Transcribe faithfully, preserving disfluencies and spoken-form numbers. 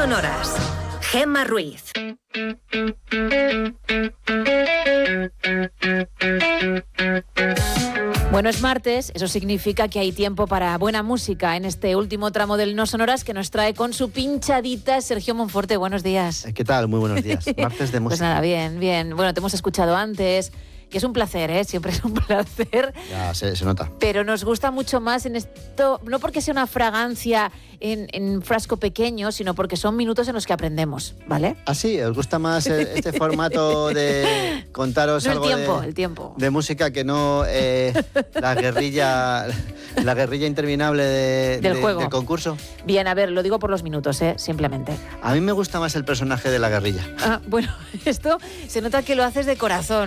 sonoras. Gemma Ruiz. Bueno, es martes, eso significa que hay tiempo para buena música en este último tramo del No Sonoras que nos trae con su pinchadita Sergio Monforte. Buenos días. ¿Qué tal? Muy buenos días. Martes de música. Pues nada, bien, bien. Bueno, te hemos escuchado antes, que es un placer, ¿eh? Siempre es un placer. Ya, se, se nota. Pero nos gusta mucho más en esto, no porque sea una fragancia en, en frasco pequeño, sino porque son minutos en los que aprendemos, ¿vale? ¿Ah, sí? ¿Os gusta más este formato de contaros no, algo el tiempo, de, el tiempo. de música que no eh, la guerrilla la guerrilla interminable de, del de, juego. del concurso? Bien, a ver, lo digo por los minutos, ¿eh? Simplemente. A mí me gusta más el personaje de la guerrilla. Ah, bueno, esto se nota que lo haces de corazón.